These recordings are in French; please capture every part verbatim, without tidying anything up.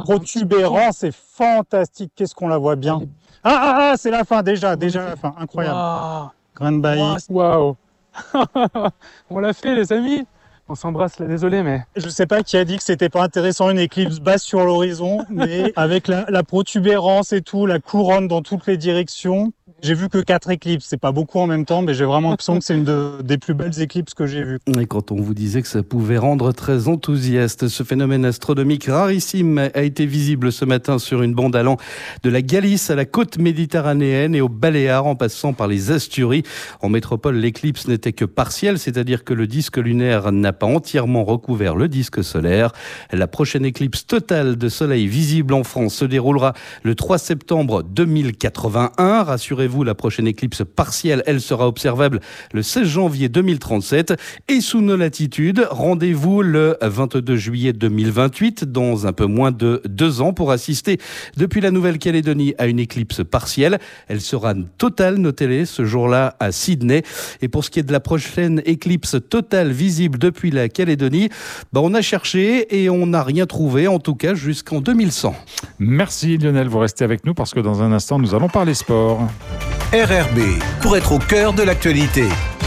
protubérance est fantastique. Qu'est-ce qu'on la voit bien. Ah, ah, ah, c'est la fin déjà, déjà la fin. Incroyable. Wow. Grand Bailly. Waouh. On l'a fait, les amis. On s'embrasse là, désolé, mais... Je sais pas qui a dit que c'était pas intéressant une éclipse basse sur l'horizon, mais avec la, la protubérance et tout, la couronne dans toutes les directions, j'ai vu que quatre éclipses. C'est pas beaucoup en même temps, mais j'ai vraiment l'impression que c'est une de, des plus belles éclipses que j'ai vues. Et quand on vous disait que ça pouvait rendre très enthousiaste, ce phénomène astronomique rarissime a été visible ce matin sur une bande allant de la Galice à la côte méditerranéenne et aux Baléares en passant par les Asturies. En métropole, l'éclipse n'était que partielle, c'est-à-dire que le disque lunaire n'a pas entièrement recouvert le disque solaire. La prochaine éclipse totale de soleil visible en France se déroulera le trois septembre deux mille quatre-vingt-un. Rassurez-vous, la prochaine éclipse partielle, elle sera observable le seize janvier deux mille trente-sept. Et sous nos latitudes, rendez-vous le vingt-deux juillet deux mille vingt-huit, dans un peu moins de deux ans, pour assister depuis la Nouvelle-Calédonie à une éclipse partielle. Elle sera totale, notez-les, ce jour-là à Sydney. Et pour ce qui est de la prochaine éclipse totale visible depuis la Calédonie, bah on a cherché et on n'a rien trouvé, en tout cas jusqu'en deux mille cent. Merci Lionel, vous restez avec nous parce que dans un instant nous allons parler sport. R R B, pour être au cœur de l'actualité.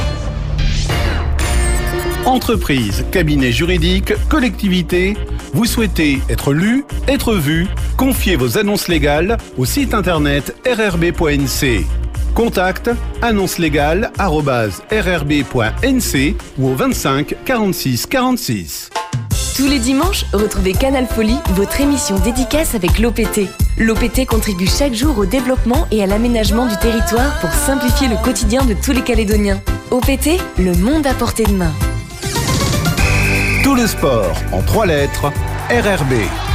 Entreprise, cabinet juridique, collectivité, vous souhaitez être lu, être vu, confiez vos annonces légales au site internet r r b point n c. Contact annonce légale arobase r r b point n c ou au vingt-cinq quarante-six quarante-six. Tous les dimanches, retrouvez Canal Folie, votre émission dédicace avec l'O P T. L'O P T contribue chaque jour au développement et à l'aménagement du territoire pour simplifier le quotidien de tous les Calédoniens. O P T, le monde à portée de main. Tout le sport en trois lettres, R R B.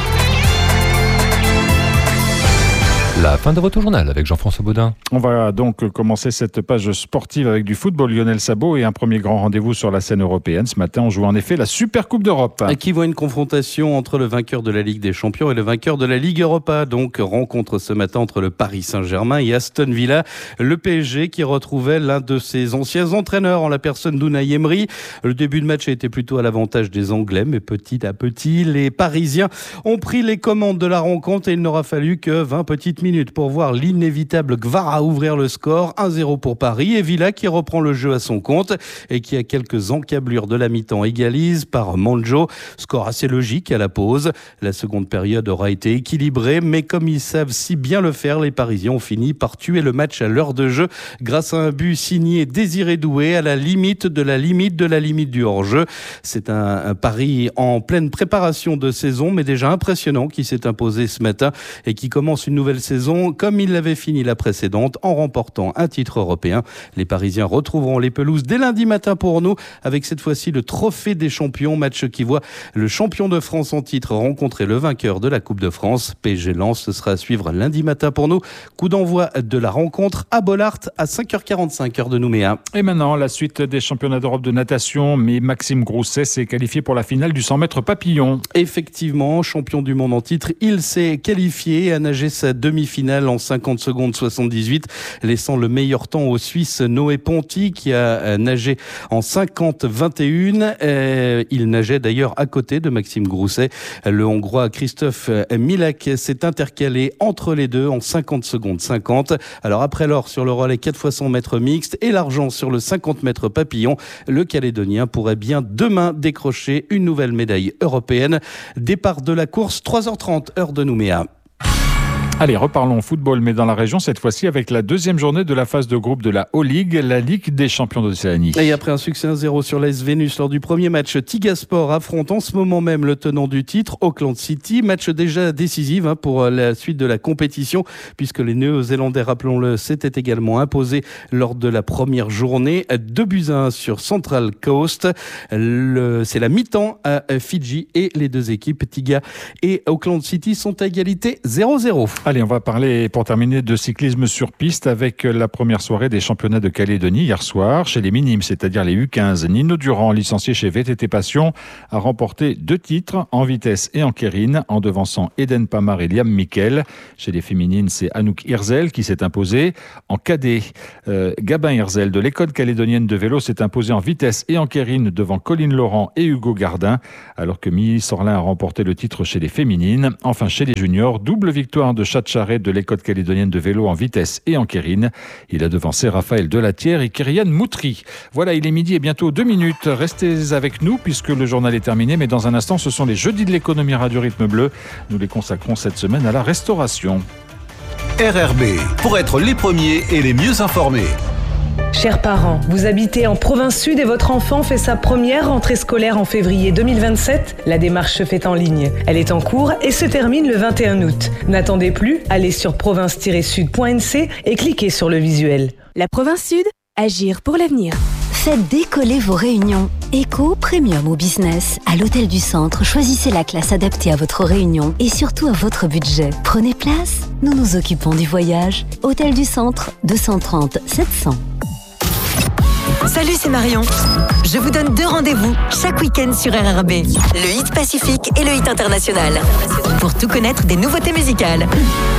La fin de votre journal avec Jean-François Baudin. On va donc commencer cette page sportive avec du football. Lionel Sabot et un premier grand rendez-vous sur la scène européenne. Ce matin, on joue en effet la Super Coupe d'Europe. Et qui voit une confrontation entre le vainqueur de la Ligue des Champions et le vainqueur de la Ligue Europa. Donc, rencontre ce matin entre le Paris Saint-Germain et Aston Villa. Le P S G qui retrouvait l'un de ses anciens entraîneurs en la personne d'Unai Emery. Le début de match a été plutôt à l'avantage des Anglais, mais petit à petit, les Parisiens ont pris les commandes de la rencontre et il n'aura fallu que vingt petites minutes pour voir l'inévitable Gvara ouvrir le score. un zéro pour Paris et Villa qui reprend le jeu à son compte et qui, à quelques encablures de la mi-temps, égalise par Manjo. Score assez logique à la pause. La seconde période aura été équilibrée, mais comme ils savent si bien le faire, les Parisiens ont fini par tuer le match à l'heure de jeu grâce à un but signé Désiré Doué à la limite de la limite de la limite du hors-jeu. C'est un, un Paris en pleine préparation de saison, mais déjà impressionnant, qui s'est imposé ce matin et qui commence une nouvelle saison comme il l'avait fini la précédente en remportant un titre européen. Les Parisiens retrouveront les pelouses dès lundi matin pour nous avec cette fois-ci le trophée des champions, match qui voit le champion de France en titre rencontrer le vainqueur de la Coupe de France. P S G Lens, ce sera à suivre lundi matin pour nous. Coup d'envoi de la rencontre à Bollaert à cinq heures quarante-cinq heure de Nouméa. Et maintenant, la suite des championnats d'Europe de natation, mais Maxime Grousset s'est qualifié pour la finale du cent mètres papillon. Effectivement, champion du monde en titre, il s'est qualifié et a nagé sa demi-finale en cinquante secondes soixante-dix-huit, laissant le meilleur temps au Suisse Noé Ponty qui a nagé en cinquante vingt et un. Euh, il nageait d'ailleurs à côté de Maxime Grousset. Le Hongrois Christophe Milak s'est intercalé entre les deux en cinquante secondes cinquante. Alors après l'or sur le relais quatre fois cent mètres mixte et l'argent sur le cinquante mètres papillon, le Calédonien pourrait bien demain décrocher une nouvelle médaille européenne. Départ de la course trois heures trente heure de Nouméa. Allez, reparlons football, mais dans la région, cette fois-ci avec la deuxième journée de la phase de groupe de la O-League, la Ligue des champions d'Océanie. Et après un succès un zéro sur l'A S Vénus lors du premier match, Tigasport affronte en ce moment même le tenant du titre, Auckland City. Match déjà décisif hein, pour la suite de la compétition, puisque les Néo-Zélandais, rappelons-le, s'étaient également imposés lors de la première journée. deux buts à un sur Central Coast. Le, c'est la mi-temps à Fidji et les deux équipes, Tiga et Auckland City, sont à égalité zéro zéro. Allez, on va parler pour terminer de cyclisme sur piste avec la première soirée des championnats de Calédonie hier soir chez les minimes, c'est-à-dire les U quinze. Nino Durand, licencié chez V T T Passion, a remporté deux titres en vitesse et en kérine en devançant Eden Pamar et Liam Mikel. Chez les féminines, c'est Anouk Hirzel qui s'est imposée. En cadet, euh, Gabin Hirzel de l'école calédonienne de vélo s'est imposé en vitesse et en kérine devant Colline Laurent et Hugo Gardin, alors que Milly Sorlin a remporté le titre chez les féminines. Enfin, chez les juniors, double victoire de Chad Charret de l'école calédonienne de vélo en vitesse et en kérine. Il a devancé Raphaël Delatière et Kyrian Moutry. Voilà, il est midi et bientôt deux minutes. Restez avec nous puisque le journal est terminé, mais dans un instant, ce sont les jeudis de l'économie Radio Rythme Bleu. Nous les consacrons cette semaine à la restauration. R R B, pour être les premiers et les mieux informés. Chers parents, vous habitez en province sud et votre enfant fait sa première rentrée scolaire en février deux mille vingt-sept. La démarche se fait en ligne. Elle est en cours et se termine le vingt et un août. N'attendez plus, allez sur province tiret sud point n c et cliquez sur le visuel. La province sud, agir pour l'avenir. Faites décoller vos réunions. Éco, Premium ou Business. À l'Hôtel du Centre, choisissez la classe adaptée à votre réunion et surtout à votre budget. Prenez place, nous nous occupons du voyage. Hôtel du Centre, deux cent trente sept cents. Salut, c'est Marion. Je vous donne deux rendez-vous chaque week-end sur R R B. Le hit Pacifique et le hit international. Pour tout connaître des nouveautés musicales.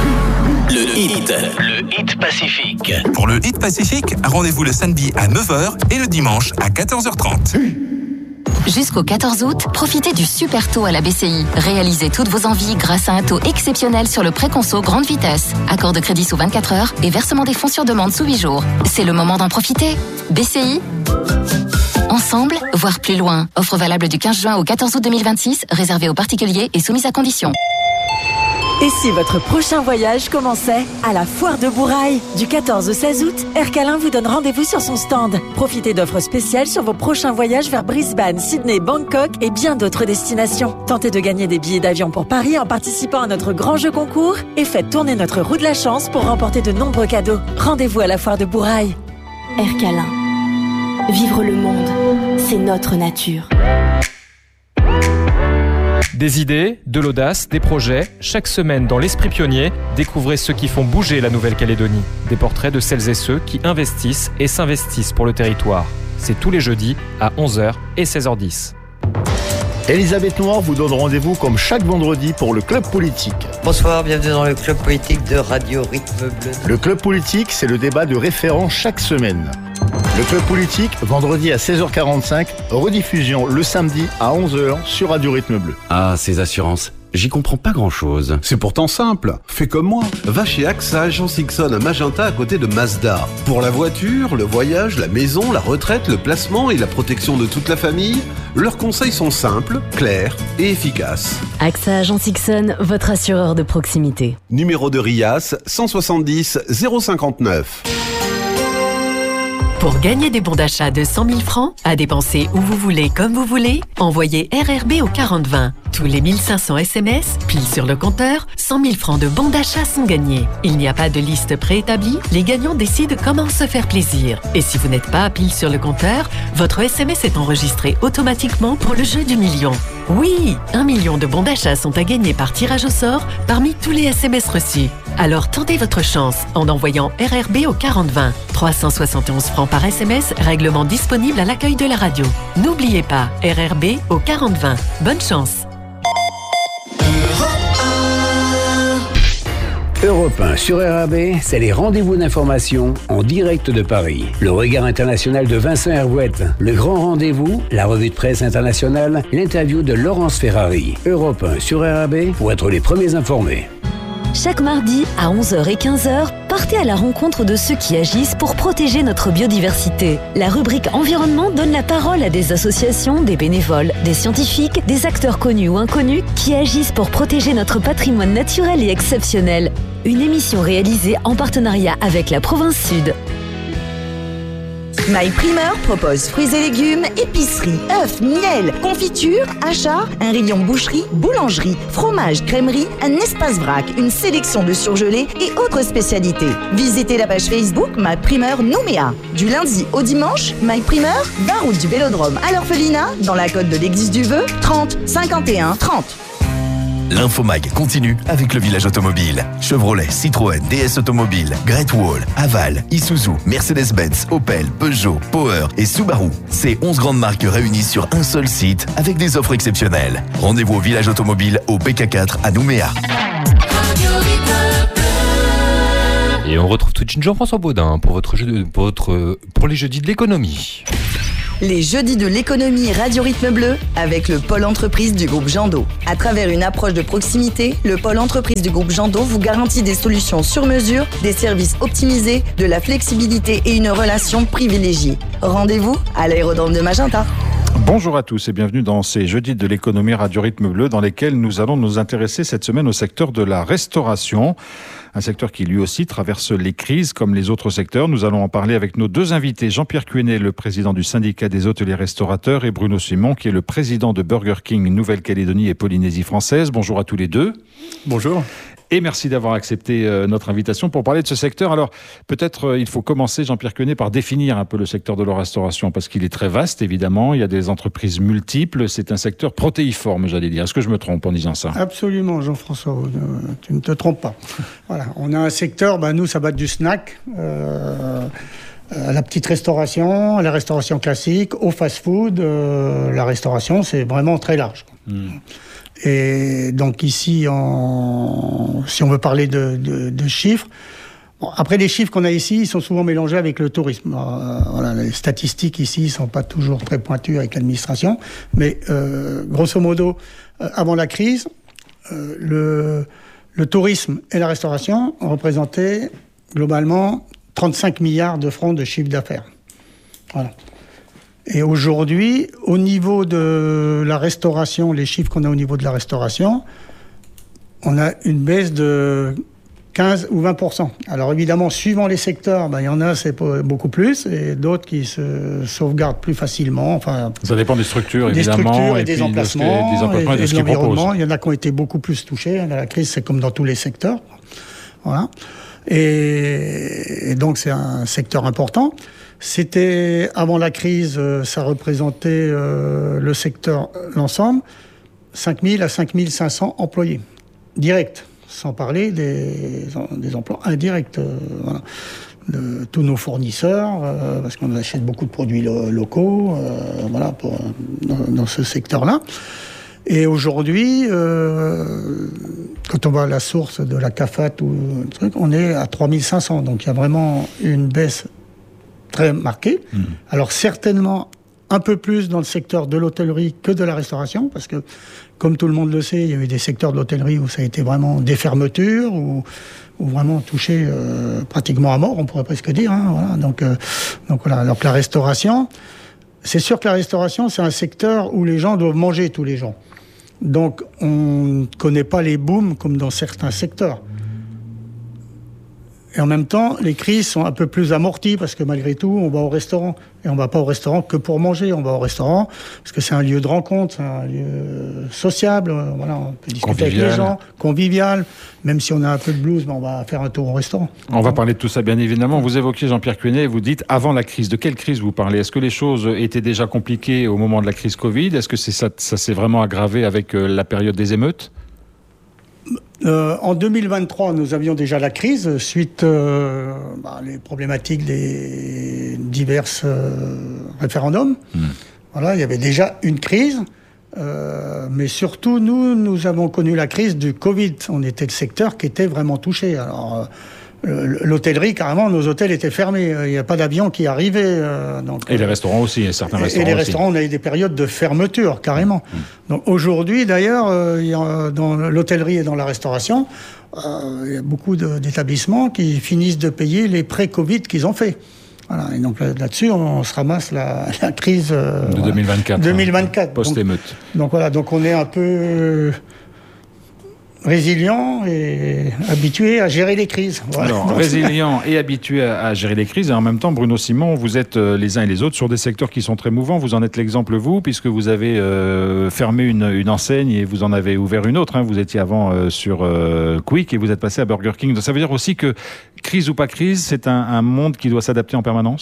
Le hit, le hit Pacifique. Pour le hit Pacifique, rendez-vous le samedi à neuf heures et le dimanche à quatorze heures trente. Jusqu'au quatorze août, profitez du super taux à la B C I. Réalisez toutes vos envies grâce à un taux exceptionnel sur le préconso grande vitesse. Accord de crédit sous vingt-quatre heures et versement des fonds sur demande sous huit jours. C'est le moment d'en profiter. B C I. Ensemble, voire plus loin. Offre valable du quinze juin au quatorze août deux mille vingt-six, réservée aux particuliers et soumise à conditions. Et si votre prochain voyage commençait à la foire de Bourail? Du quatorze au seize août, Air Calin vous donne rendez-vous sur son stand. Profitez d'offres spéciales sur vos prochains voyages vers Brisbane, Sydney, Bangkok et bien d'autres destinations. Tentez de gagner des billets d'avion pour Paris en participant à notre grand jeu concours et faites tourner notre roue de la chance pour remporter de nombreux cadeaux. Rendez-vous à la foire de Bourail. Air Calin. Vivre le monde, c'est notre nature. Des idées, de l'audace, des projets. Chaque semaine dans l'Esprit Pionnier, découvrez ceux qui font bouger la Nouvelle-Calédonie. Des portraits de celles et ceux qui investissent et s'investissent pour le territoire. C'est tous les jeudis à onze heures et seize heures dix. Elisabeth Noir vous donne rendez-vous comme chaque vendredi pour le Club Politique. Bonsoir, bienvenue dans le Club Politique de Radio Rythme Bleu. Le Club Politique, c'est le débat de référent chaque semaine. Le Club Politique, vendredi à seize heures quarante-cinq, rediffusion le samedi à onze heures sur Radio Rythme Bleu. Ah, ces assurances, j'y comprends pas grand-chose. C'est pourtant simple, fais comme moi. Va chez AXA Agence Ixon à Magenta à côté de Mazda. Pour la voiture, le voyage, la maison, la retraite, le placement et la protection de toute la famille, leurs conseils sont simples, clairs et efficaces. AXA Agence Ixon, votre assureur de proximité. Numéro de RIAS cent soixante-dix zéro cinquante-neuf. Pour gagner des bons d'achat de cent mille francs, à dépenser où vous voulez, comme vous voulez, envoyez R R B au quarante vingt. Tous les mille cinq cents S M S, pile sur le compteur, cent mille francs de bons d'achat sont gagnés. Il n'y a pas de liste préétablie, les gagnants décident comment se faire plaisir. Et si vous n'êtes pas à pile sur le compteur, votre S M S est enregistré automatiquement pour le jeu du million. Oui, un million de bons d'achat sont à gagner par tirage au sort parmi tous les S M S reçus. Alors tentez votre chance en envoyant R R B au quarante vingt. trois cent soixante et onze francs par S M S, règlement disponible à l'accueil de la radio. N'oubliez pas, R R B au quarante vingt. Bonne chance. Europe un sur R R B, c'est les rendez-vous d'information en direct de Paris. Le regard international de Vincent Hervouette, le grand rendez-vous, la revue de presse internationale, l'interview de Laurence Ferrari. Europe un sur R R B pour être les premiers informés. Chaque mardi, à onze heures et quinze heures, partez à la rencontre de ceux qui agissent pour protéger notre biodiversité. La rubrique Environnement donne la parole à des associations, des bénévoles, des scientifiques, des acteurs connus ou inconnus qui agissent pour protéger notre patrimoine naturel et exceptionnel. Une émission réalisée en partenariat avec la province Sud. My Primeur propose fruits et légumes, épicerie, œufs, miel, confiture, achats, un rayon boucherie, boulangerie, fromage, crèmerie, un espace vrac, une sélection de surgelés et autres spécialités. Visitez la page Facebook My Primeur Nouméa. Du lundi au dimanche, My Primeur, vingt route du Vélodrome à l'Orphelinat, dans la côte de l'Église du Vœu, trente cinquante et un trente. L'infomag continue avec le village automobile. Chevrolet, Citroën, D S Automobile, Great Wall, Haval, Isuzu, Mercedes-Benz, Opel, Peugeot, Power et Subaru. Ces onze grandes marques réunies sur un seul site avec des offres exceptionnelles. Rendez-vous au village automobile au B K quatre à Nouméa. Et on retrouve tout de suite Jean-François Baudin pour, votre jeu de, pour, votre, pour les jeudis de l'économie. Les jeudis de l'économie Radio Rythme Bleu avec le pôle entreprise du groupe Jando. À travers une approche de proximité, le pôle entreprise du groupe Jando vous garantit des solutions sur mesure, des services optimisés, de la flexibilité et une relation privilégiée. Rendez-vous à l'aérodrome de Magenta. Bonjour à tous et bienvenue dans ces jeudis de l'économie Radio Rythme Bleu dans lesquels nous allons nous intéresser cette semaine au secteur de la restauration. Un secteur qui lui aussi traverse les crises comme les autres secteurs. Nous allons en parler avec nos deux invités, Jean-Pierre Cuenet, le président du syndicat des hôteliers restaurateurs, et Bruno Simon, qui est le président de Burger King Nouvelle-Calédonie et Polynésie française. Bonjour à tous les deux. Bonjour. Et merci d'avoir accepté euh, notre invitation pour parler de ce secteur. Alors, peut-être euh, il faut commencer, Jean-Pierre Cuenet, par définir un peu le secteur de la restauration, parce qu'il est très vaste, évidemment. Il y a des entreprises multiples. C'est un secteur protéiforme, j'allais dire. Est-ce que je me trompe en disant ça ? Absolument, Jean-François. Euh, tu ne te trompes pas. Voilà, on a un secteur, bah, nous, ça va du snack, euh, à la petite restauration, à la restauration classique, au fast-food. Euh, la restauration, c'est vraiment très large. Mmh. Et donc ici, en... si on veut parler de, de, de chiffres, bon, après les chiffres qu'on a ici, ils sont souvent mélangés avec le tourisme. Euh, voilà, les statistiques ici ne sont pas toujours très pointues avec l'administration, mais euh, grosso modo, euh, avant la crise, euh, le, le tourisme et la restauration ont représenté globalement trente-cinq milliards de francs de chiffre d'affaires. Voilà. Et aujourd'hui, au niveau de la restauration, les chiffres qu'on a au niveau de la restauration, on a une baisse de quinze ou vingt pour cent. Alors évidemment, suivant les secteurs, ben, il y en a, c'est beaucoup plus, et d'autres qui se sauvegardent plus facilement. Enfin, ça dépend des structures, des évidemment. Structures et, et des emplacements, des emplacements et, et de, et ce de l'environnement. Ils il y en a qui ont été beaucoup plus touchés. La crise, c'est comme dans tous les secteurs. Voilà. Et, et donc, c'est un secteur important. C'était, avant la crise, ça représentait euh, le secteur, l'ensemble, cinq mille à cinq mille cinq cents employés, directs, sans parler des, des emplois indirects, euh, voilà, de tous nos fournisseurs, euh, parce qu'on achète beaucoup de produits lo- locaux, euh, voilà, pour, dans, dans ce secteur-là. Et aujourd'hui, euh, quand on va à la source de la CAFAT ou un truc, on est à trois mille cinq cents, donc il y a vraiment une baisse très marqué. Mmh. Alors certainement un peu plus dans le secteur de l'hôtellerie que de la restauration, parce que comme tout le monde le sait, il y a eu des secteurs de l'hôtellerie où ça a été vraiment des fermetures, ou vraiment touché euh, pratiquement à mort, on pourrait presque dire. Hein, voilà. Donc, euh, donc voilà. Donc la restauration, c'est sûr que la restauration, c'est un secteur où les gens doivent manger tous les jours. Donc on ne connaît pas les booms comme dans certains secteurs. Et en même temps, les crises sont un peu plus amorties parce que malgré tout, on va au restaurant. Et on ne va pas au restaurant que pour manger. On va au restaurant parce que c'est un lieu de rencontre, c'est un lieu sociable. Voilà, on peut discuter convivial. Avec les gens, convivial. Même si on a un peu de blues, mais on va faire un tour au restaurant. On va parler de tout ça, bien évidemment. Vous évoquiez Jean-Pierre Cuenet, vous dites avant la crise. De quelle crise vous parlez ? Est-ce que les choses étaient déjà compliquées au moment de la crise Covid ? Est-ce que c'est ça, ça s'est vraiment aggravé avec la période des émeutes ? Euh, en deux mille vingt-trois, nous avions déjà la crise suite euh, bah, les problématiques des divers euh, référendums. Mmh. Voilà, il y avait déjà une crise, euh, mais surtout nous, nous avons connu la crise du Covid. On était le secteur qui était vraiment touché. Alors, euh, l'hôtellerie, carrément, nos hôtels étaient fermés. Il n'y a pas d'avion qui arrivait. Euh, donc, et les restaurants aussi, et certains et, restaurants Et les aussi. restaurants, on a eu des périodes de fermeture, carrément. Mmh. Donc aujourd'hui, d'ailleurs, euh, il y a, dans l'hôtellerie et dans la restauration, euh, il y a beaucoup de, d'établissements qui finissent de payer les pré-Covid qu'ils ont fait. Voilà. Et donc là, là-dessus, on, on se ramasse la, la crise euh, de voilà, deux mille vingt-quatre. deux mille vingt-quatre. Hein, post-émeute. Donc, donc voilà, donc on est un peu euh, résilient et habitué à gérer les crises. Voilà. Alors, résilient et habitué à, à gérer les crises. Et en même temps, Bruno Simon, vous êtes euh, les uns et les autres sur des secteurs qui sont très mouvants. Vous en êtes l'exemple, vous, puisque vous avez euh, fermé une, une enseigne et vous en avez ouvert une autre. Hein. Vous étiez avant euh, sur euh, Quick et vous êtes passé à Burger King. Donc, ça veut dire aussi que, crise ou pas crise, c'est un, un monde qui doit s'adapter en permanence ?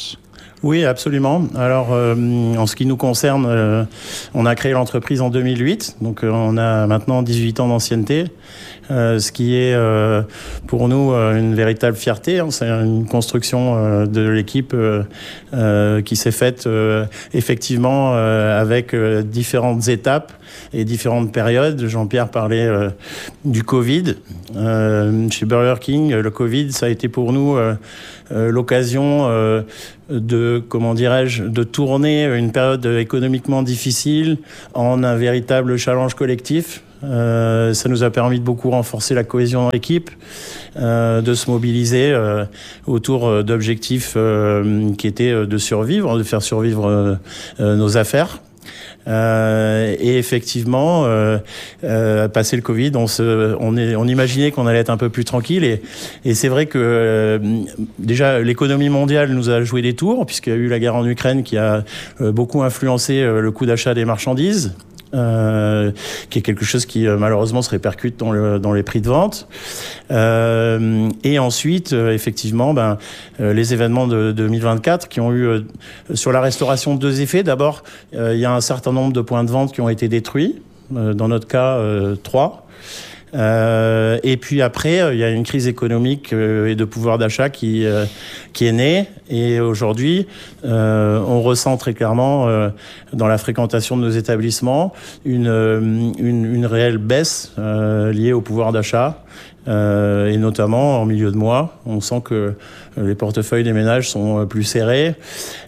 Oui, absolument. Alors, euh, en ce qui nous concerne, euh, on a créé l'entreprise en deux mille huit, donc euh, on a maintenant dix-huit ans d'ancienneté, euh, ce qui est euh, pour nous euh, une véritable fierté. Hein. C'est une construction euh, de l'équipe euh, euh, qui s'est faite euh, effectivement euh, avec euh, différentes étapes et différentes périodes. Jean-Pierre parlait euh, du Covid. Euh, chez Burger King, le Covid, ça a été pour nous euh, euh, l'occasion euh, de, comment dirais-je, de tourner une période économiquement difficile en un véritable challenge collectif. Euh, ça nous a permis de beaucoup renforcer la cohésion dans l'équipe, euh, de se mobiliser euh, autour d'objectifs euh, qui étaient de survivre, de faire survivre euh, euh, nos affaires. Euh, et effectivement, euh, euh, passé le Covid, on, se, on, est, on imaginait qu'on allait être un peu plus tranquille. Et, et c'est vrai que euh, déjà l'économie mondiale nous a joué des tours, puisqu'il y a eu la guerre en Ukraine qui a euh, beaucoup influencé euh, le coût d'achat des marchandises. Euh, qui est quelque chose qui euh, malheureusement se répercute dans, le, dans les prix de vente. Euh, et ensuite, euh, effectivement, ben, euh, les événements de, de deux mille vingt-quatre qui ont eu euh, sur la restauration deux effets. D'abord, euh, il y a un certain nombre de points de vente qui ont été détruits. Euh, dans notre cas, euh, trois. Euh, et puis après, euh, il y a une crise économique euh, et de pouvoir d'achat qui, euh, qui est née. Et aujourd'hui, euh, on ressent très clairement euh, dans la fréquentation de nos établissements une, une, une réelle baisse euh, liée au pouvoir d'achat. Euh, et notamment en milieu de mois, on sent que les portefeuilles des ménages sont plus serrés.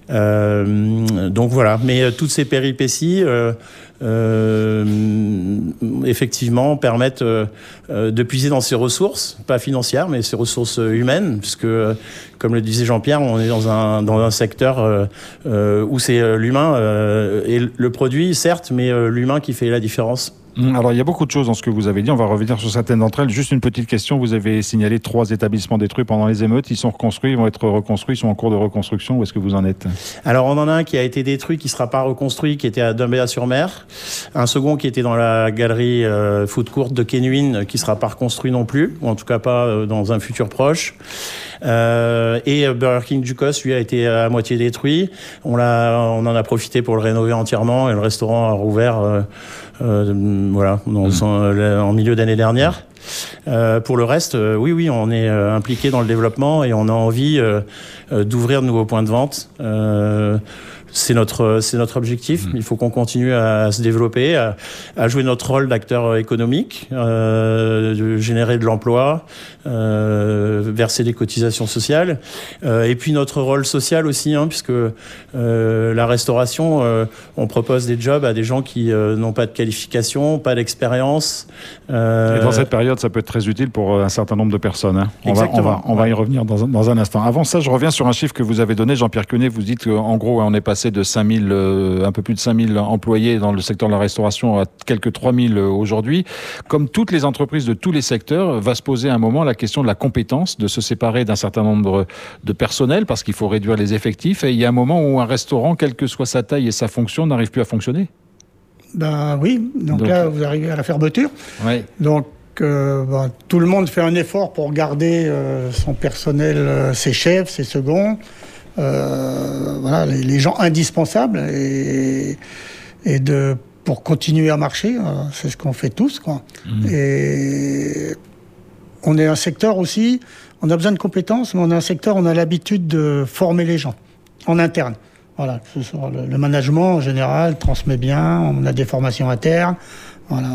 Euh, donc voilà, mais euh, toutes ces péripéties, euh, euh, effectivement, permettent euh, de puiser dans ces ressources, pas financières, mais ces ressources humaines, puisque, euh, comme le disait Jean-Pierre, on est dans un dans un secteur euh, euh, où c'est l'humain euh, et le produit, certes, mais euh, l'humain qui fait la différence. Alors, il y a beaucoup de choses dans ce que vous avez dit. On va revenir sur certaines d'entre elles. Juste une petite question. Vous avez signalé trois établissements détruits pendant les émeutes. Ils sont reconstruits, ils vont être reconstruits, ils sont en cours de reconstruction. Où est-ce que vous en êtes ? Alors, on en a un qui a été détruit, qui ne sera pas reconstruit, qui était à Dumbéa-sur-Mer. Un second qui était dans la galerie euh, food court de Kenwin, qui ne sera pas reconstruit non plus, ou en tout cas pas euh, dans un futur proche. Euh, et Burger King Ducos, lui, a été à moitié détruit. On, l'a, on en a profité pour le rénover entièrement et le restaurant a rouvert euh, euh, voilà, dans son, euh, en milieu d'année dernière. Euh, pour le reste, euh, oui, oui, on est euh, impliqué dans le développement et on a envie euh, euh, d'ouvrir de nouveaux points de vente. Euh, C'est notre, c'est notre objectif. Il faut qu'on continue à se développer, à, à jouer notre rôle d'acteur économique, euh, de générer de l'emploi, euh, verser des cotisations sociales. Euh, et puis notre rôle social aussi, hein, puisque euh, la restauration, euh, on propose des jobs à des gens qui euh, n'ont pas de qualification, pas d'expérience. Euh... Et dans cette période, ça peut être très utile pour un certain nombre de personnes. Hein. On, va, on, va, on va y revenir dans un, dans un instant. Avant ça, je reviens sur un chiffre que vous avez donné, Jean-Pierre Quenet. Vous dites qu'en gros, on est passé de cinq mille, euh, un peu plus de cinq mille employés dans le secteur de la restauration à quelques trois mille aujourd'hui. Comme toutes les entreprises de tous les secteurs, va se poser à un moment la question de la compétence, de se séparer d'un certain nombre de personnel parce qu'il faut réduire les effectifs. Et il y a un moment où un restaurant, quelle que soit sa taille et sa fonction, n'arrive plus à fonctionner. Ben oui, donc, donc là, vous arrivez à la fermeture. Oui. Donc, euh, ben, tout le monde fait un effort pour garder euh, son personnel, euh, ses chefs, ses seconds. Euh, voilà, les, les gens indispensables et, et de, pour continuer à marcher, euh, c'est ce qu'on fait tous, quoi. Mmh. Et on est un secteur aussi, on a besoin de compétences, mais on est un secteur, on a l'habitude de former les gens en interne. Voilà, que ce soit le, le management en général transmet bien, on a des formations internes. Voilà,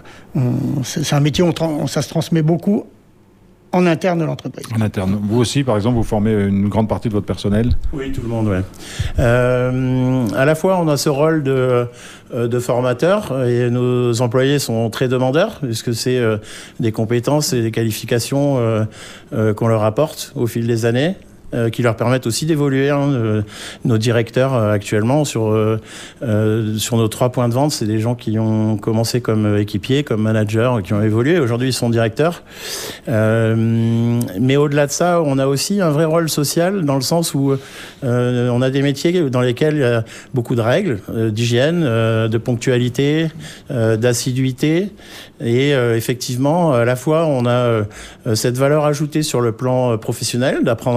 on, c'est, c'est un métier où on, on, ça se transmet beaucoup en interne de l'entreprise. En interne. Vous aussi, par exemple, vous formez une grande partie de votre personnel ? Oui, tout le monde, oui. Euh, à la fois, on a ce rôle de, de formateur et nos employés sont très demandeurs puisque c'est euh, des compétences et des qualifications euh, euh, qu'on leur apporte au fil des années. Euh, qui leur permettent aussi d'évoluer. Hein, euh, nos directeurs euh, actuellement sur euh, euh, sur nos trois points de vente, c'est des gens qui ont commencé comme équipiers, comme managers, qui ont évolué. Aujourd'hui, ils sont directeurs. Euh, mais au-delà de ça, on a aussi un vrai rôle social dans le sens où euh, on a des métiers dans lesquels il y a beaucoup de règles euh, d'hygiène, euh, de ponctualité, euh, d'assiduité. Et euh, effectivement, à la fois, on a euh, cette valeur ajoutée sur le plan professionnel, d'apprendre un métier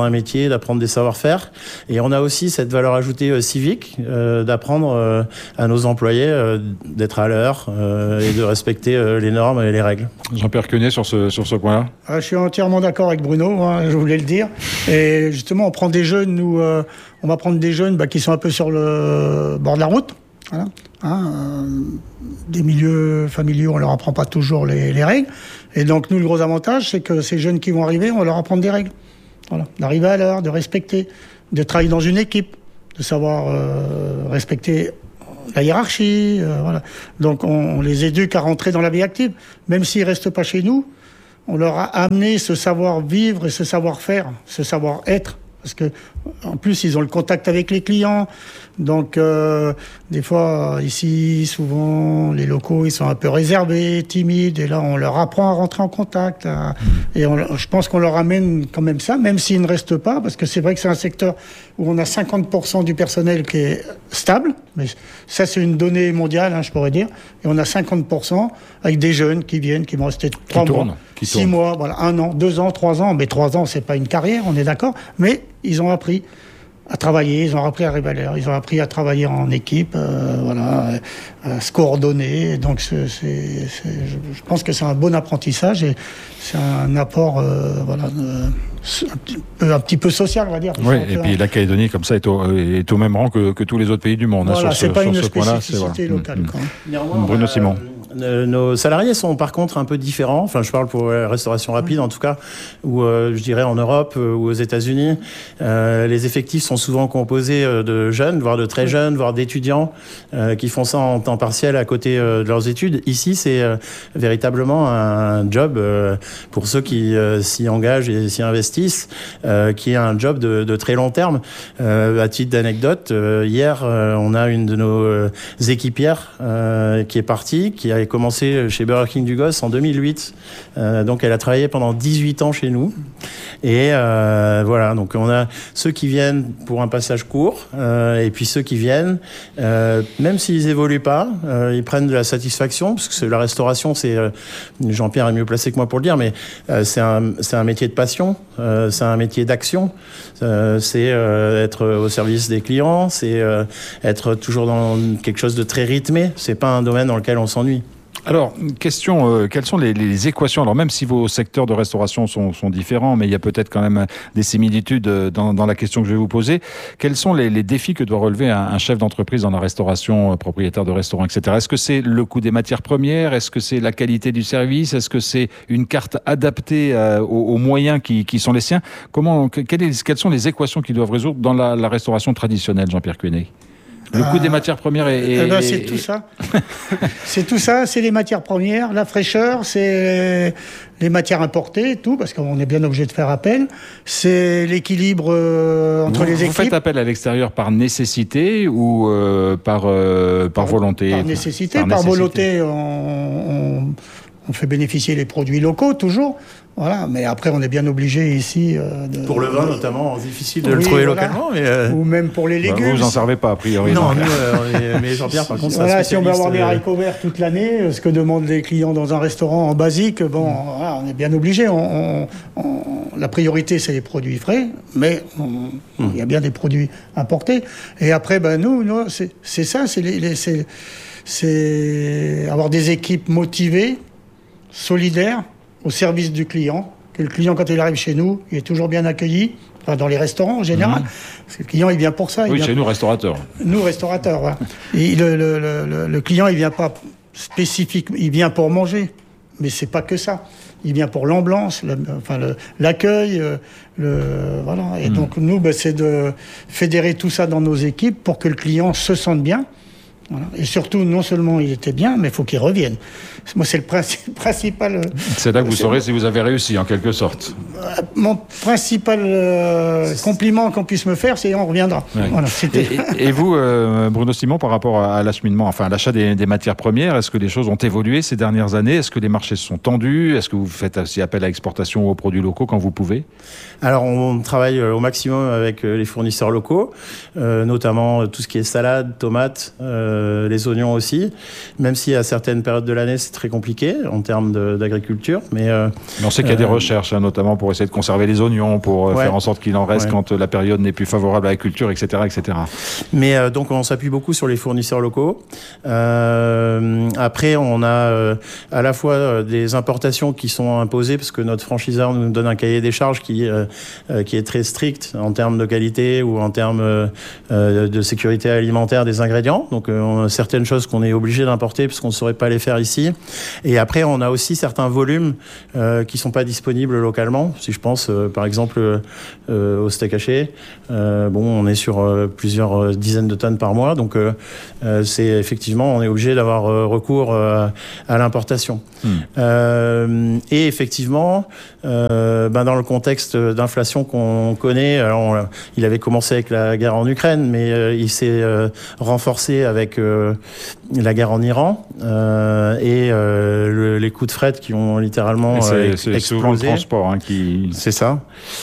ajoutée, d'apprendre des savoir-faire. Et on a aussi cette valeur ajoutée euh, civique, euh, d'apprendre euh, à nos employés euh, d'être à l'heure euh, et de respecter euh, les normes et les règles. Jean-Pierre Quenet, sur ce, sur ce point-là. Ah, je suis entièrement d'accord avec Bruno, hein, je voulais le dire. Et justement, on prend des jeunes, nous, euh, on va prendre des jeunes bah, qui sont un peu sur le bord de la route. Voilà. Hein, euh, des milieux familiaux, on leur apprend pas toujours les, les règles. Et donc, nous, le gros avantage, c'est que ces jeunes qui vont arriver, on va leur apprendre des règles. Voilà. D'arriver à l'heure, de respecter, de travailler dans une équipe, de savoir euh, respecter la hiérarchie. Euh, voilà. Donc, on, on les éduque à rentrer dans la vie active. Même s'ils restent pas chez nous, on leur a amené ce savoir-vivre et ce savoir-faire, ce savoir-être. Parce que, en plus, ils ont le contact avec les clients. Donc, euh, des fois, ici, souvent, les locaux, ils sont un peu réservés, timides. Et là, on leur apprend à rentrer en contact. À, et on, je pense qu'on leur amène quand même ça, même s'ils ne restent pas. Parce que c'est vrai que c'est un secteur où on a cinquante pour cent du personnel qui est stable. Mais ça, c'est une donnée mondiale, hein, je pourrais dire. Et on a cinquante pour cent avec des jeunes qui viennent, qui vont rester trois mois, six mois, voilà, un an, deux ans, trois ans. Mais trois ans, c'est pas une carrière, on est d'accord. Mais ils ont appris à travailler, ils ont appris à arriver à l'heure, ils ont appris à travailler en équipe, euh, voilà, à se coordonner. Donc, c'est, c'est, c'est, je, je pense que c'est un bon apprentissage et c'est un apport, euh, voilà, euh, un, petit peu, un petit peu social, on va dire. Oui, et puis la Calédonie, comme ça, est au, est au même rang que, que tous les autres pays du monde. Voilà, hein, sur c'est ce, pas sur une ce point-là, spécificité c'est, voilà. locale. Mmh. Quand même. Néanmoins, Bruno euh, Simon. Euh, nos salariés sont par contre un peu différents. Enfin, je parle pour la restauration rapide en tout cas, où euh, je dirais en Europe euh, ou aux États-Unis, euh, les effectifs sont souvent composés euh, de jeunes, voire de très jeunes, voire d'étudiants euh, qui font ça en temps partiel à côté euh, de leurs études. Ici, c'est euh, véritablement un job euh, pour ceux qui euh, s'y engagent et s'y investissent, euh, qui est un job de, de très long terme. Euh, à titre d'anecdote, euh, hier, euh, on a une de nos euh, équipières euh, qui est partie, qui a commencé chez Burger King du Gosse en deux mille huit. Euh, donc, elle a travaillé pendant dix-huit ans chez nous. Et euh, voilà, donc on a ceux qui viennent pour un passage court euh, et puis ceux qui viennent, euh, même s'ils évoluent pas, euh, ils prennent de la satisfaction parce que c'est, la restauration, c'est euh, Jean-Pierre est mieux placé que moi pour le dire, mais euh, c'est un c'est un métier de passion, euh, c'est un métier d'action, euh, c'est euh, être au service des clients, c'est euh, être toujours dans quelque chose de très rythmé. C'est pas un domaine dans lequel on s'ennuie. Alors, question, euh, quelles sont les, les équations? Alors, même si vos secteurs de restauration sont, sont différents, mais il y a peut-être quand même des similitudes dans, dans la question que je vais vous poser. Quels sont les, les défis que doit relever un, un chef d'entreprise dans la restauration, propriétaire de restaurant, et cetera. Est-ce que c'est le coût des matières premières? Est-ce que c'est la qualité du service? Est-ce que c'est une carte adaptée euh, aux, aux moyens qui, qui sont les siens? Comment, quelles, est, quelles sont les équations qu'ils doivent résoudre dans la, la restauration traditionnelle, Jean-Pierre Quenet? Le coût euh, des matières premières est... Eh ben, c'est tout ça. c'est tout ça, c'est les matières premières, la fraîcheur, c'est les matières importées, tout, parce qu'on est bien obligé de faire appel. C'est l'équilibre euh, entre vous, les équipes. Vous faites appel à l'extérieur par nécessité ou euh, par, euh, par volonté? Par nécessité, par, par nécessité. volonté, on, on, on fait bénéficier les produits locaux, toujours. Voilà, mais après, on est bien obligé ici... Euh, de, pour le vin, de, notamment, difficile de oui, le trouver voilà. localement. Mais euh... Ou même pour les légumes. Bah, vous, vous en servez pas, a priori. Non, nous, euh, mais Jean-Pierre, par contre, voilà, c'est si on veut avoir des euh... haricots verts toute l'année, ce que demandent les clients dans un restaurant en basique, bon, mmh. voilà, on est bien obligé. On, on, on, la priorité, c'est les produits frais, mais il mmh. y a bien des produits importés. Et après, ben, nous, nous c'est, c'est ça, c'est, les, les, c'est, c'est avoir des équipes motivées, solidaires, au service du client. Que le client, quand il arrive chez nous, il est toujours bien accueilli, enfin, dans les restaurants en général. Mmh. Parce que le client, il vient pour ça. Oui, il chez vient... nous, restaurateurs. Nous, restaurateurs, voilà. Et le, le, le, le client, il vient pas spécifique, il vient pour manger. Mais c'est pas que ça. Il vient pour l'ambiance, le, enfin, le, l'accueil, le, voilà. Et mmh. donc, nous, ben, c'est de fédérer tout ça dans nos équipes pour que le client se sente bien. Voilà. Et surtout, non seulement il était bien, mais il faut qu'il revienne. Moi, c'est le principe, principal... C'est là que vous saurez si vous avez réussi, en quelque sorte. Mon principal euh, compliment qu'on puisse me faire, c'est on reviendra. Ouais. Voilà, c'était... Et, et vous, euh, Bruno Simon, par rapport à, à l'acheminement, enfin à l'achat des, des matières premières, est-ce que les choses ont évolué ces dernières années? Est-ce que les marchés se sont tendus? Est-ce que vous faites aussi appel à l'exportation aux produits locaux quand vous pouvez? Alors, on travaille au maximum avec les fournisseurs locaux, euh, notamment tout ce qui est salade, tomates, euh, euh, les oignons aussi, même si à certaines périodes de l'année c'est très compliqué en termes de, d'agriculture. Mais, euh, mais on sait qu'il y a euh, des recherches, hein, notamment pour essayer de conserver les oignons, pour euh, ouais. faire en sorte qu'il en reste ouais. quand la période n'est plus favorable à l'agriculture, et cetera, et cetera. Mais euh, donc on s'appuie beaucoup sur les fournisseurs locaux. Euh, après, on a euh, à la fois euh, des importations qui sont imposées parce que notre franchiseur nous donne un cahier des charges qui euh, euh, qui est très strict en termes de qualité ou en termes euh, euh, de sécurité alimentaire des ingrédients. Donc euh, on a certaines choses qu'on est obligé d'importer parce qu'on ne saurait pas les faire ici. Et après, on a aussi certains volumes euh, qui sont pas disponibles localement. Si je pense euh, par exemple euh, au steak haché, euh, bon, on est sur euh, plusieurs dizaines de tonnes par mois. Donc euh, euh, c'est effectivement, on est obligé d'avoir euh, recours euh, à l'importation. Mmh. Euh, et effectivement, euh, ben dans le contexte d'inflation qu'on connaît, alors on, il avait commencé avec la guerre en Ukraine, mais euh, il s'est euh, renforcé avec euh, la guerre en Iran euh, et euh, le, les coûts de fret qui ont littéralement c'est, euh, c'est explosé. Souvent le transport hein, qui... C'est ça.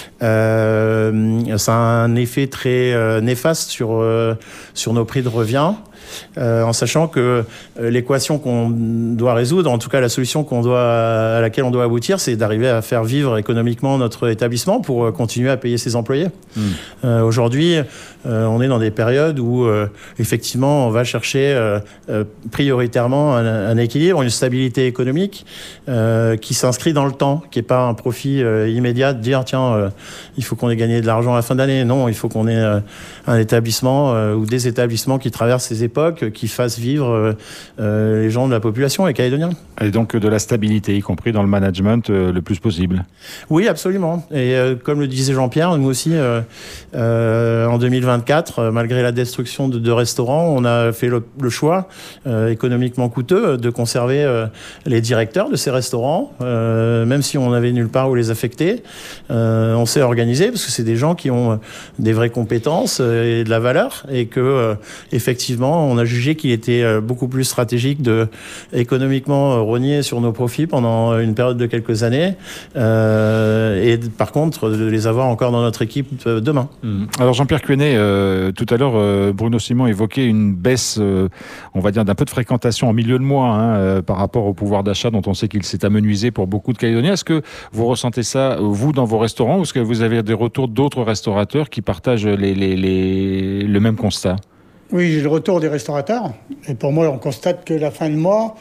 Euh, ça a un effet très euh, néfaste sur euh, sur nos prix de revient. Euh, en sachant que euh, l'équation qu'on doit résoudre, en tout cas la solution qu'on doit, à laquelle on doit aboutir, c'est d'arriver à faire vivre économiquement notre établissement pour euh, continuer à payer ses employés. Mmh. Euh, aujourd'hui, euh, on est dans des périodes où euh, effectivement on va chercher euh, euh, prioritairement un, un équilibre, une stabilité économique euh, qui s'inscrit dans le temps, qui n'est pas un profit euh, immédiat de dire tiens, euh, il faut qu'on ait gagné de l'argent à la fin d'année. Non, il faut qu'on ait euh, un établissement euh, ou des établissements qui traversent ces époques, qui fassent vivre euh, les gens de la population, les Calédoniens. Et donc de la stabilité, y compris dans le management, euh, le plus possible. Oui, absolument. Et euh, comme le disait Jean-Pierre, nous aussi, euh, euh, en deux mille vingt-quatre, euh, malgré la destruction de deux restaurants, on a fait le, le choix, euh, économiquement coûteux, de conserver euh, les directeurs de ces restaurants, euh, même si on n'avait nulle part où les affecter. Euh, on s'est organisé parce que c'est des gens qui ont des vraies compétences et de la valeur, et que euh, effectivement, on a jugé qu'il était beaucoup plus stratégique de économiquement rogner sur nos profits pendant une période de quelques années euh, et par contre de les avoir encore dans notre équipe demain. Mmh. Alors Jean-Pierre Cuenet, euh, tout à l'heure euh, Bruno Simon évoquait une baisse, euh, on va dire d'un peu de fréquentation en milieu de mois hein, euh, par rapport au pouvoir d'achat dont on sait qu'il s'est amenuisé pour beaucoup de Calédoniens. Est-ce que vous ressentez ça, vous, dans vos restaurants, ou est-ce que vous avez des retours d'autres restaurateurs qui partagent les, les, les, le même constat ? Oui, j'ai le retour des restaurateurs. Et pour moi, on constate que la fin de mois,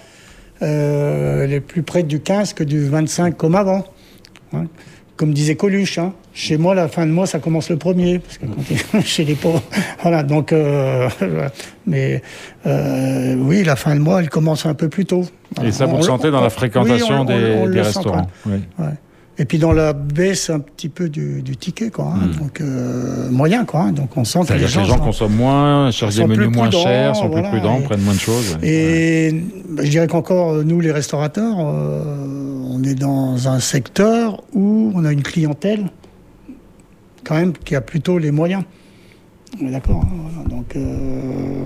euh, elle est plus près du quinze que du vingt-cinq comme avant. Hein. Comme disait Coluche, hein. Chez moi, la fin de mois, ça commence le premier. Parce que quand chez les pauvres. Voilà, donc... Euh, mais euh, oui, la fin de mois, elle commence un peu plus tôt. Et ça, vous le sentez dans la fréquentation oui, on, des, on, on des restaurants oui. Ouais. Et puis dans la baisse un petit peu du, du ticket, quoi. Hein, mmh. Donc euh, moyen, quoi. Hein, donc on sent que les gens, que les gens consomment moins, cherchent des menus moins chers, sont voilà, plus prudents, et, prennent moins de choses. Et ouais. bah, je dirais qu'encore nous, les restaurateurs, euh, on est dans un secteur où on a une clientèle quand même qui a plutôt les moyens. On est d'accord. Hein, voilà, donc. Euh,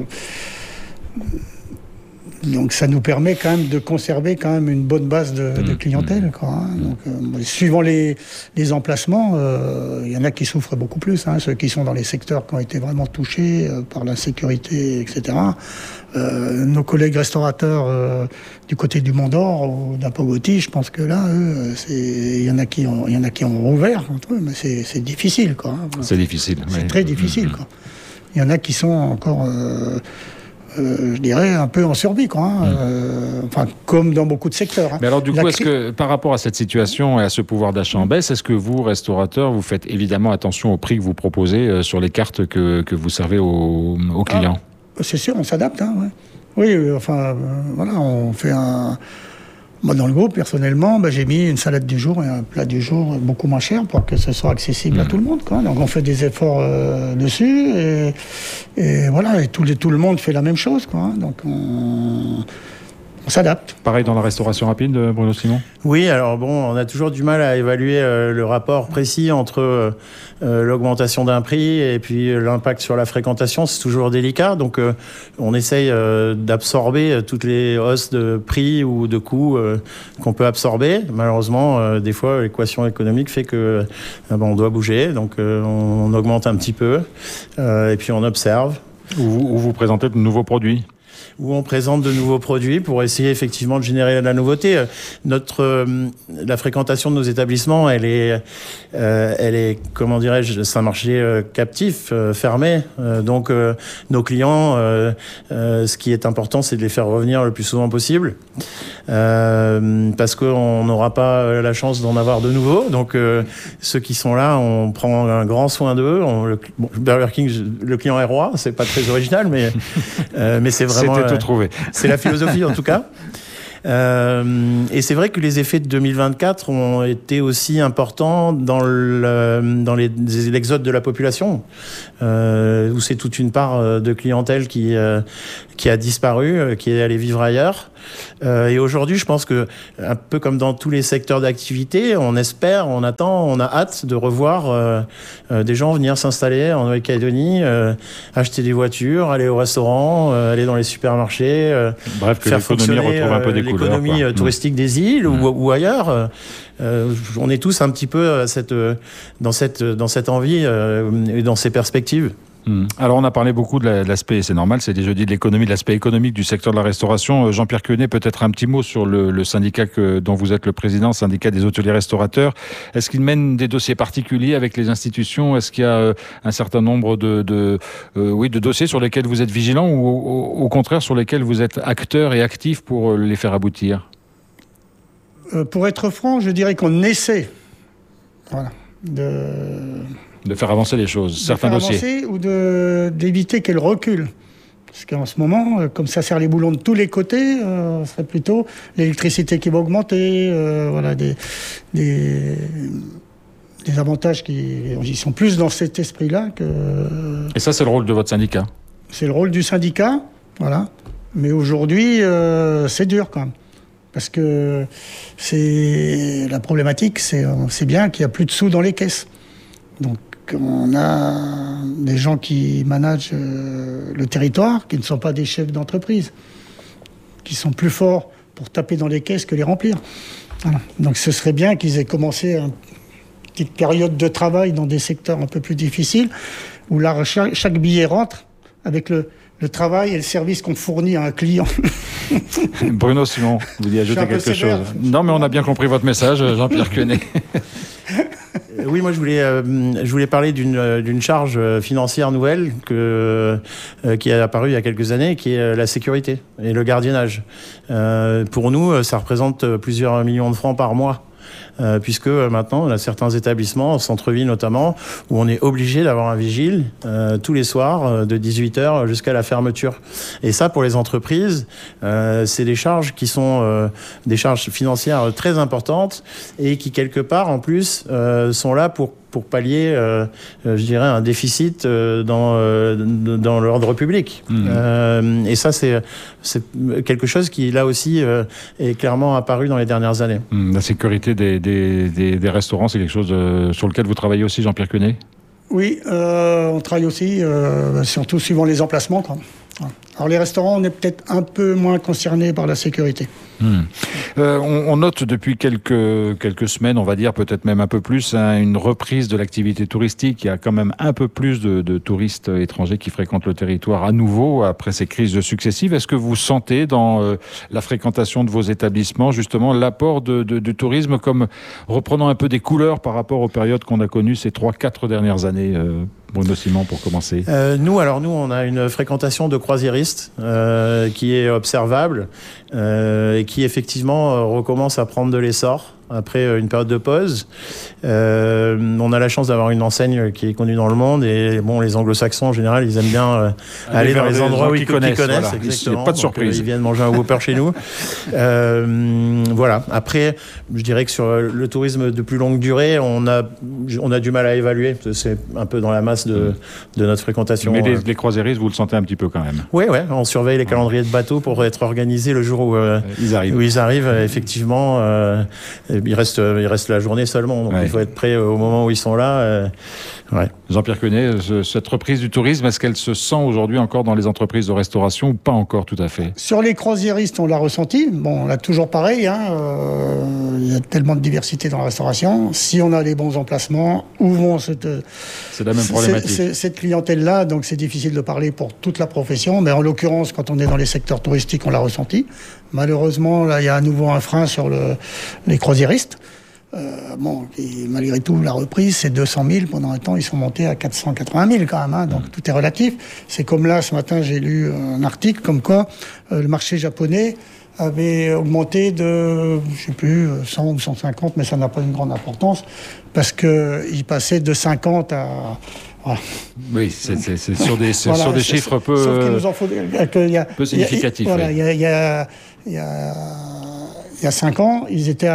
Donc ça nous permet quand même de conserver quand même une bonne base de, de clientèle, quoi. Hein. Donc, euh, suivant les, les emplacements, il euh, y en a qui souffrent beaucoup plus. Hein, ceux qui sont dans les secteurs qui ont été vraiment touchés euh, par l'insécurité, et cetera. Euh, nos collègues restaurateurs euh, du côté du Mont d'Or ou d'Apogoti, je pense que là, eux, il y en a qui ont, il y en a qui ont rouvert entre eux, mais c'est, c'est difficile, quoi. Hein. C'est difficile. C'est oui. très difficile, quoi. Il y en a qui sont encore. Euh, Euh, je dirais un peu en survie, quoi. Hein. Mmh. Euh, enfin, comme dans beaucoup de secteurs. Hein. Mais alors, du coup, La est-ce cri... que par rapport à cette situation et à ce pouvoir d'achat en baisse, est-ce que vous, restaurateurs, vous faites évidemment attention au prix que vous proposez euh, sur les cartes que, que vous servez aux, aux clients ? Ah, c'est sûr, on s'adapte. Hein, ouais. Oui, euh, enfin, euh, voilà, on fait un. Moi, dans le groupe, personnellement, bah, j'ai mis une salade du jour et un plat du jour beaucoup moins cher pour que ce soit accessible mmh. à tout le monde, quoi. Donc, on fait des efforts euh, dessus et, et voilà, et tout, les, tout le monde fait la même chose, quoi. Donc, on, on s'adapte. Pareil dans la restauration rapide, Bruno Simon ? Oui, alors bon, on a toujours du mal à évaluer euh, le rapport précis entre euh, euh, l'augmentation d'un prix et puis euh, l'impact sur la fréquentation. C'est toujours délicat, donc euh, on essaye euh, d'absorber toutes les hausses de prix ou de coûts euh, qu'on peut absorber. Malheureusement, euh, des fois, l'équation économique fait que euh, bon, on doit bouger, donc euh, on, on augmente un petit peu euh, et puis on observe. Ou vous, ou vous présentez de nouveaux produits ? où on présente de nouveaux produits pour essayer effectivement de générer de la nouveauté. Notre, euh, la fréquentation de nos établissements, elle est, euh, elle est, comment dirais-je, c'est un marché euh, captif, euh, fermé. Euh, donc euh, nos clients, euh, euh, ce qui est important, c'est de les faire revenir le plus souvent possible, euh, parce qu'on n'aura pas la chance d'en avoir de nouveaux. Donc euh, ceux qui sont là, on prend un grand soin d'eux. On, le, bon, Burger King, le client est roi, c'est pas très original, mais euh, mais c'est vraiment C'était tout trouvé. Euh, c'est la philosophie en tout cas. Euh, et c'est vrai que les effets de deux mille vingt-quatre ont été aussi importants dans le, dans les, l'exode de la population, euh, où c'est toute une part de clientèle qui, euh, qui a disparu, qui est allée vivre ailleurs. Euh, et aujourd'hui, je pense que, un peu comme dans tous les secteurs d'activité, on espère, on attend, on a hâte de revoir euh, euh, des gens venir s'installer en Nouvelle-Calédonie, euh, acheter des voitures, aller au restaurant, euh, aller dans les supermarchés, euh, bref, que faire l'économie retrouve un peu des couleurs, l'économie quoi. touristique des îles mmh. ou, ou ailleurs. Euh, on est tous un petit peu à cette, dans, cette, dans cette envie euh, et dans ces perspectives. Mmh. Alors on a parlé beaucoup de, la, de l'aspect, c'est normal, c'est des jeudis de l'économie, de l'aspect économique du secteur de la restauration. Jean-Pierre Quenet, peut-être un petit mot sur le, le syndicat que, dont vous êtes le président, syndicat des hôteliers restaurateurs. Est-ce qu'il mène des dossiers particuliers avec les institutions ? Est-ce qu'il y a euh, un certain nombre de, de, euh, oui, de dossiers sur lesquels vous êtes vigilant ou au, au contraire sur lesquels vous êtes acteur et actif pour les faire aboutir ? euh, Pour être franc, je dirais qu'on essaie voilà, de... de faire avancer les choses, de certains faire dossiers. Avancer ou de, d'éviter qu'elle recule. Parce qu'en ce moment, comme ça serre les boulons de tous les côtés, euh, ce serait plutôt l'électricité qui va augmenter, euh, voilà, des, des, des avantages qui ils sont plus dans cet esprit-là que... Et ça, c'est le rôle de votre syndicat ? C'est le rôle du syndicat, voilà. Mais aujourd'hui, euh, c'est dur quand même. Parce que c'est la problématique, c'est, c'est bien qu'il n'y a plus de sous dans les caisses. Donc, on a des gens qui managent euh, le territoire, qui ne sont pas des chefs d'entreprise, qui sont plus forts pour taper dans les caisses que les remplir. Voilà. Donc ce serait bien qu'ils aient commencé une petite période de travail dans des secteurs un peu plus difficiles, où là, chaque, chaque billet rentre avec le, le travail et le service qu'on fournit à un client. Bruno Simon, vous voulez ajouter quelque chose ? Non, mais on a bien compris votre message, Jean-Pierre Quenet. Oui, moi je voulais, euh, je voulais parler d'une, d'une charge financière nouvelle que, euh, qui est apparue il y a quelques années, qui est la sécurité et le gardiennage. Euh, pour nous, ça représente plusieurs millions de francs par mois. Euh, puisque euh, maintenant on a certains établissements, en centre-ville notamment, où on est obligé d'avoir un vigile euh, tous les soirs euh, de dix-huit heures jusqu'à la fermeture. Et ça, pour les entreprises, euh, c'est des charges qui sont euh, des charges financières très importantes et qui quelque part en plus euh, sont là pour pour pallier, euh, je dirais, un déficit euh, dans, euh, dans l'ordre public. Mmh. Euh, et ça, c'est, c'est quelque chose qui, là aussi, euh, est clairement apparu dans les dernières années. Mmh. La sécurité des, des, des, des restaurants, c'est quelque chose euh, sur lequel vous travaillez aussi, Jean-Pierre Quenet ? Oui, euh, on travaille aussi, euh, surtout suivant les emplacements, quoi. Alors les restaurants, on est peut-être un peu moins concernés par la sécurité. Mmh. Euh, on, on note depuis quelques, quelques semaines, on va dire peut-être même un peu plus, hein, une reprise de l'activité touristique. Il y a quand même un peu plus de, de touristes étrangers qui fréquentent le territoire à nouveau après ces crises successives. Est-ce que vous sentez dans euh, la fréquentation de vos établissements justement l'apport de, de, de tourisme comme reprenant un peu des couleurs par rapport aux périodes qu'on a connues ces trois, quatre dernières années euh Bruno Simon, pour commencer. Euh, nous, alors nous, on a une fréquentation de croisiéristes euh, qui est observable euh, et qui effectivement euh, recommence à prendre de l'essor après une période de pause. Euh, on a la chance d'avoir une enseigne qui est connue dans le monde et bon, les anglo-saxons en général, ils aiment bien euh, aller dans les endroits où ils connaissent. connaissent voilà. Exactement. Il n'y a pas de surprise. Donc, euh, ils viennent manger un Whopper chez nous. Euh, voilà. Après, je dirais que sur le tourisme de plus longue durée, on a, on a du mal à évaluer. C'est un peu dans la masse de, de notre fréquentation. Mais les, les croisiéristes, vous le sentez un petit peu quand même. Oui, ouais, on surveille les calendriers de bateaux pour être organisés le jour où, euh, ils arrivent. Où ils arrivent, effectivement. Euh, il reste, il reste la journée seulement. Donc ouais. il faut être prêt au moment où ils sont là. Euh, ouais. Jean-Pierre Quenet, cette reprise du tourisme, est-ce qu'elle se sent aujourd'hui encore dans les entreprises de restauration ou pas encore tout à fait? Sur les croisiéristes, on l'a ressenti. Bon, on a toujours pareil. Hein, euh, il y a tellement de diversité dans la restauration. Si on a les bons emplacements, où vont cette, c'est la même problématique. cette, cette clientèle-là, donc c'est difficile de parler pour toute la profession. Mais en l'occurrence, quand on est dans les secteurs touristiques, on l'a ressenti. Malheureusement, là, il y a à nouveau un frein sur le, les croisiéristes. Euh, bon, et malgré tout, la reprise, c'est deux cent mille. Pendant un temps, ils sont montés à quatre cent quatre-vingt mille quand même. Hein, donc tout est relatif. C'est comme là, ce matin, j'ai lu un article comme quoi euh, le marché japonais avait augmenté de, je sais plus, cent ou cent cinquante, mais ça n'a pas une grande importance, parce qu'il passait de cinquante à... Voilà. Oui, c'est, c'est, c'est sur des, c'est voilà, sur des c'est, chiffres peu, sauf qu'il nous en faut, qu'il y a, peu significatifs. Voilà, oui. il y a, il y a, il y a, il y a cinq ans, ils étaient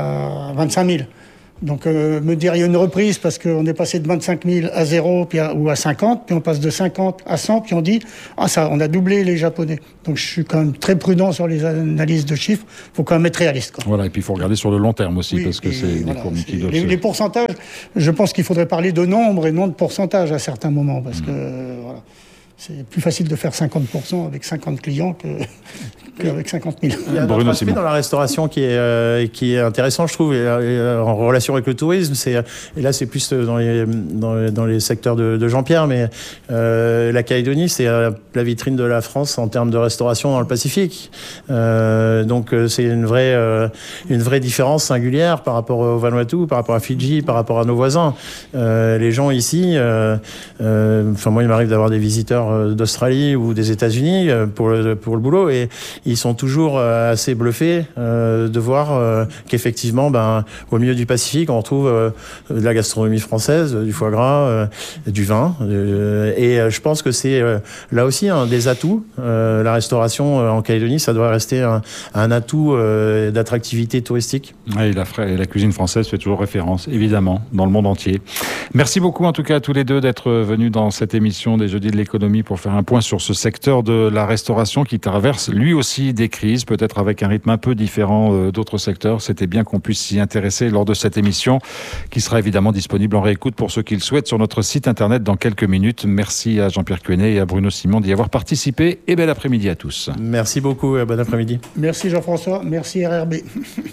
à vingt-cinq mille. Donc euh, me dire il y a une reprise parce qu'on est passé de vingt-cinq mille à zéro puis à, ou à cinquante, puis on passe de cinquante à cent, puis on dit ah ça, on a doublé les Japonais. Donc je suis quand même très prudent sur les analyses de chiffres. Il faut quand même être réaliste, quoi. Voilà, et puis il faut regarder sur le long terme aussi, oui, parce que c'est voilà, des courbes qui doivent les, se... les pourcentages, je pense qu'il faudrait parler de nombre et non de pourcentage à certains moments, parce mmh. que voilà. C'est plus facile de faire cinquante pour cent avec cinquante clients que, qu'avec cinquante mille. Il y a un autre aspect dans la restauration qui est, euh, qui est intéressant, je trouve, et, et, en relation avec le tourisme. C'est, et là, c'est plus dans les, dans les, dans les secteurs de, de Jean-Pierre, mais euh, la Calédonie, c'est euh, la vitrine de la France en termes de restauration dans le Pacifique. Euh, donc, c'est une vraie, euh, une vraie différence singulière par rapport au Vanuatu, par rapport à Fidji, par rapport à nos voisins. Euh, les gens ici, euh, euh, enfin, moi, il m'arrive d'avoir des visiteurs d'Australie ou des États-Unis pour le, pour le boulot, et ils sont toujours assez bluffés euh, de voir euh, qu'effectivement, ben, au milieu du Pacifique, on retrouve euh, de la gastronomie française, du foie gras, euh, du vin, euh, et euh, je pense que c'est euh, là aussi un des atouts. Euh, la restauration euh, en Calédonie, ça doit rester un, un atout euh, d'attractivité touristique. Oui, la, la cuisine française fait toujours référence, évidemment, dans le monde entier. Merci beaucoup en tout cas à tous les deux d'être venus dans cette émission des Jeudis de l'économie pour faire un point sur ce secteur de la restauration qui traverse lui aussi des crises, peut-être avec un rythme un peu différent d'autres secteurs. C'était bien qu'on puisse s'y intéresser lors de cette émission qui sera évidemment disponible en réécoute pour ceux qui le souhaitent sur notre site internet dans quelques minutes. Merci à Jean-Pierre Quenet et à Bruno Simon d'y avoir participé et bel après-midi à tous. Merci beaucoup et bon après-midi. Merci Jean-François, merci R R B.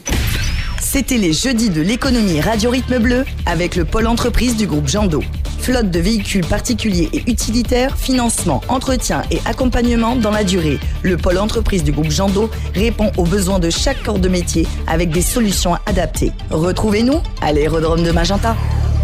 C'était les Jeudis de l'économie Radio Rythme Bleu avec le pôle entreprise du groupe Jando. Flotte de véhicules particuliers et utilitaires, financement, entretien et accompagnement dans la durée. Le pôle entreprise du groupe Jando répond aux besoins de chaque corps de métier avec des solutions adaptées. Retrouvez-nous à l'aérodrome de Magenta.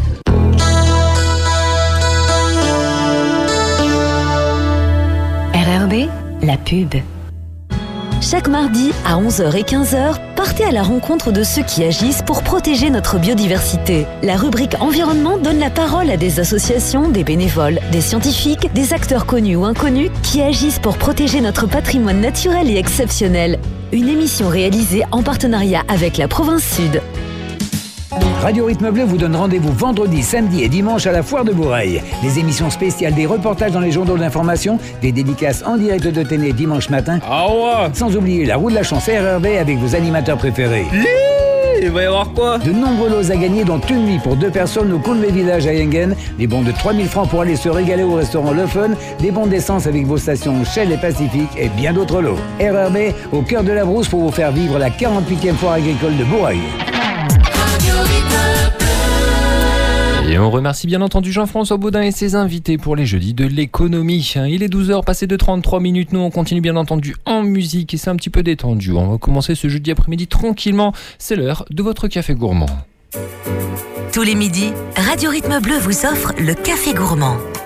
R R B, la pub. Chaque mardi à onze heures et quinze heures, partez à la rencontre de ceux qui agissent pour protéger notre biodiversité. La rubrique environnement donne la parole à des associations, des bénévoles, des scientifiques, des acteurs connus ou inconnus qui agissent pour protéger notre patrimoine naturel et exceptionnel. Une émission réalisée en partenariat avec la Province Sud. Radio Rythme Bleu vous donne rendez-vous vendredi, samedi et dimanche à la Foire de Bourail. Des émissions spéciales, des reportages dans les journaux d'information, des dédicaces en direct de Téné dimanche matin. Ah ouais. Sans oublier la roue de la chance R R B avec vos animateurs préférés. Il va y avoir quoi? De nombreux lots à gagner, dont une nuit pour deux personnes au Coulmé Village à Yengen, des bons de trois mille francs pour aller se régaler au restaurant Le Fun, des bons d'essence avec vos stations Shell et Pacifique et bien d'autres lots. R R B, au cœur de la brousse pour vous faire vivre la quarante-huitième foire agricole de Bourail. Et on remercie bien entendu Jean-François Baudin et ses invités pour les Jeudis de l'économie. Il est douze heures passé de trente-trois minutes. Nous, on continue bien entendu en musique et c'est un petit peu détendu. On va commencer ce jeudi après-midi tranquillement. C'est l'heure de votre café gourmand. Tous les midis, Radio Rythme Bleu vous offre le café gourmand.